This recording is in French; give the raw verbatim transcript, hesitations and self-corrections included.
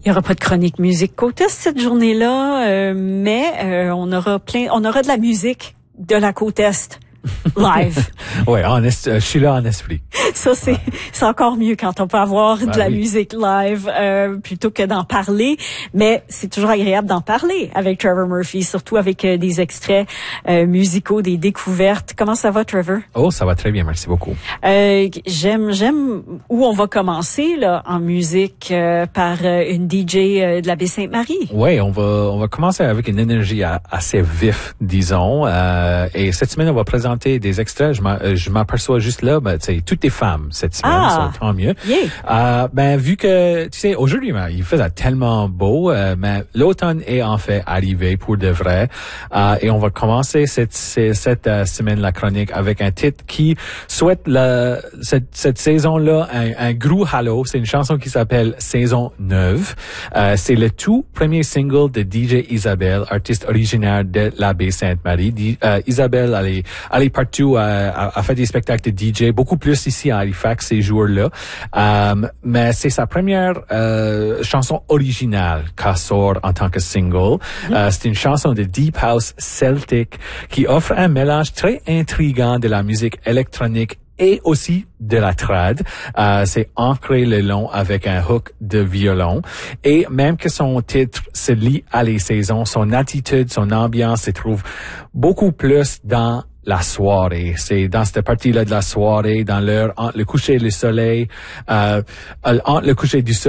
Il y aura pas de chronique musique côte est cette journée-là, euh, mais euh, on aura plein, on aura de la musique de la côte est live. Ouais, en est, je suis là en esprit. Ça c'est ouais. c'est encore mieux quand on peut avoir ben de la oui. musique live euh, plutôt que d'en parler, mais c'est toujours agréable d'en parler avec Trevor Murphy, surtout avec euh, des extraits euh, musicaux, des découvertes. Comment ça va, Trevor? Oh, ça va très bien, merci beaucoup. Euh, j'aime j'aime où on va commencer là en musique euh, par euh, une D J euh, de la Baie-Sainte-Marie. Oui, on va on va commencer avec une énergie assez vif, disons. Euh, et cette semaine, on va présenter des extraits. Je, m'a, je m'aperçois juste là, ben, tu sais, toutes les femmes cette semaine, ah, ça, tant mieux. Yeah. Euh, ben, vu que, tu sais, aujourd'hui, ben, il faisait tellement beau, euh, mais l'automne est en fait arrivé pour de vrai. Euh, et on va commencer cette, cette, cette uh, semaine, la chronique, avec un titre qui souhaite la, cette, cette saison-là un, un gros halo. C'est une chanson qui s'appelle Saison neuve. Euh, c'est le tout premier single de D J Isabelle, artiste originaire de la Baie-Sainte-Marie. D- euh, Isabelle, elle est, elle est partout, euh, a, a fait des spectacles de D J, beaucoup plus ici à Halifax ces jours-là. Um, mais c'est sa première euh, chanson originale qu'elle sort en tant que single. Mm-hmm. Euh, c'est une chanson de Deep House Celtic qui offre un mélange très intriguant de la musique électronique et aussi de la trad. Euh, c'est ancré le long avec un hook de violon. Et même que son titre se lie à les saisons, son attitude, son ambiance se trouve beaucoup plus dans la soirée. C'est dans cette partie-là de la soirée, dans l'heure entre le coucher du soleil, euh, entre le coucher du soleil